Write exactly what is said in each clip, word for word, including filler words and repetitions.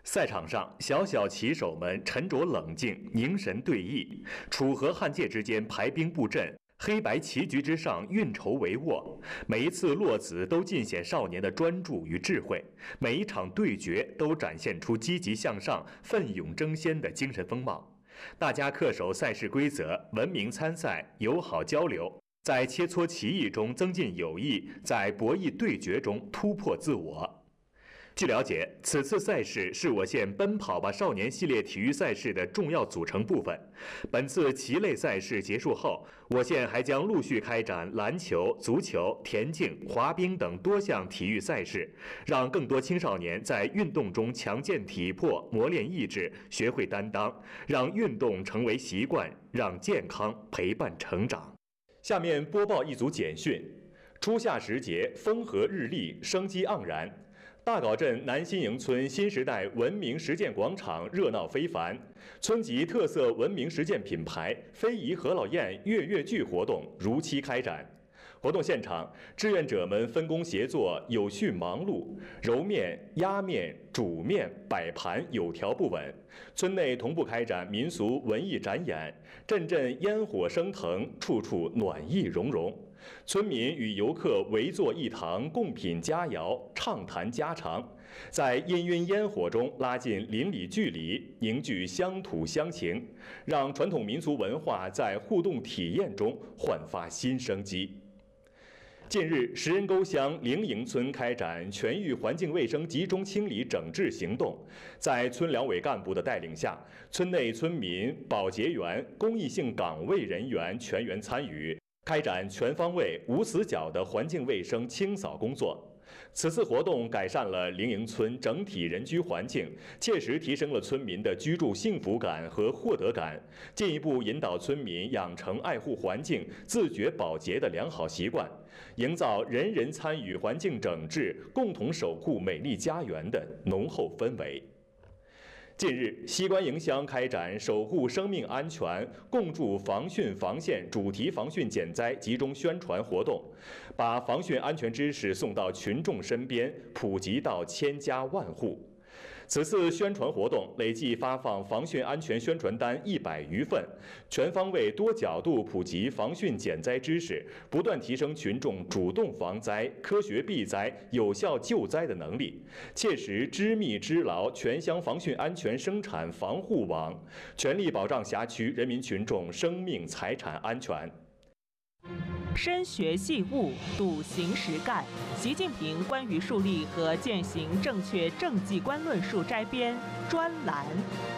赛场上，小小棋手们沉着冷静，凝神对弈，楚河汉界之间排兵布阵，黑白棋局之上运筹帷幄。每一次落子都尽显少年的专注与智慧，每一场对决都展现出积极向上、奋勇争先的精神风貌。大家恪守赛事规则，文明参赛，友好交流，在切磋棋艺中增进友谊，在博弈对决中突破自我。据了解，此次赛事是我县奔跑吧少年系列体育赛事的重要组成部分。本次棋类赛事结束后，我县还将陆续开展篮球、足球、田径、滑冰等多项体育赛事，让更多青少年在运动中强健体魄、磨练意志、学会担当，让运动成为习惯，让健康陪伴成长。下面播报一组简讯：初夏时节，风和日丽，生机盎然。大镐镇南新营村新时代文明实践广场热闹非凡，村级特色文明实践品牌非遗何老燕月月剧活动如期开展。活动现场，志愿者们分工协作，有序忙碌，揉面、压面、煮面、摆盘有条不紊。村内同步开展民俗文艺展演，阵阵烟火升腾，处处暖意融融。村民与游客围坐一堂，共品佳肴，畅谈家常，在氤氲烟火中拉近邻里距离，凝聚乡土乡情，让传统民俗文化在互动体验中焕发新生机。近日，石人沟乡灵营村开展全域环境卫生集中清理整治行动，在村两委干部的带领下，村内村民、保洁员、公益性岗位人员全员参与，开展全方位、无死角的环境卫生清扫工作。此次活动改善了灵营村整体人居环境，切实提升了村民的居住幸福感和获得感，进一步引导村民养成爱护环境、自觉保洁的良好习惯，营造人人参与环境整治、共同守护美丽家园的浓厚氛围。近日，西关营乡开展守护生命安全、共筑防汛防线主题防汛减灾集中宣传活动，把防汛安全知识送到群众身边，普及到千家万户。此次宣传活动累计发放防汛安全宣传单一百余份，全方位、多角度普及防汛减灾知识，不断提升群众主动防灾、科学避灾、有效救灾的能力，切实织密织牢全乡防汛安全生产防护网，全力保障辖区人民群众生命财产安全。 深学细悟，笃行实干。习近平关于树立和践行正确政绩观论述摘编专栏。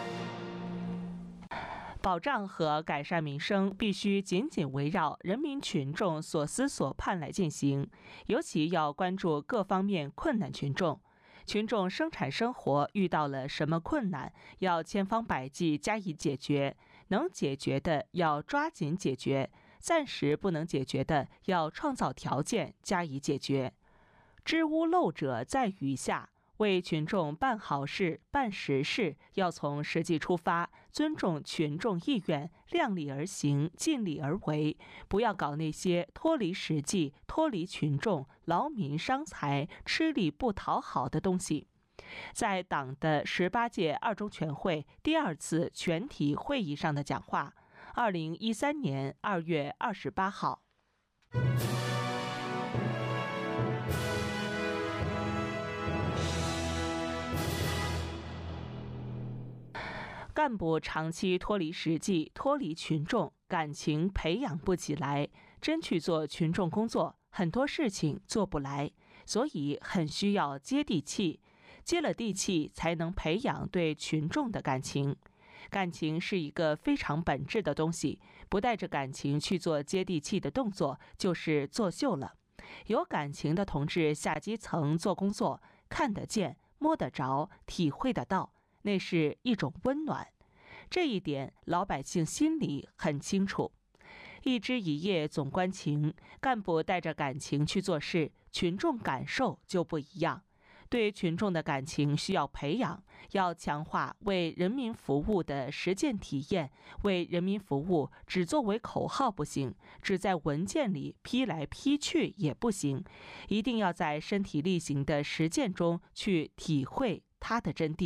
保障和改善民生必须紧紧围绕人民群众所思所盼来进行，尤其要关注各方面困难群众。群众生产生活遇到了什么困难，要千方百计加以解决，能解决的要抓紧解决，暂时不能解决的要创造条件加以解决。知屋漏者在余下，为群众办好事、办实事，要从实际出发，尊重群众意愿，量力而行，尽力而为，不要搞那些脱离实际、脱离群众、劳民伤财、吃力不讨好的东西。在党的十八届二中全会第二次全体会议上的讲话，二零一三年二月二十八号。干部长期脱离实际，脱离群众，感情培养不起来，真去做群众工作，很多事情做不来，所以很需要接地气，接了地气才能培养对群众的感情。感情是一个非常本质的东西，不带着感情去做接地气的动作，就是作秀了。有感情的同志下基层做工作，看得见、摸得着、体会得到，那是一种温暖。这一点老百姓心里很清楚。一枝一叶总关情，干部带着感情去做事，群众感受就不一样。对群众的感情需要培养，要强化为人民服务的实践体验。为人民服务只作为口号不行，只在文件里批来批去也不行，一定要在身体力行的实践中去体会它的真谛。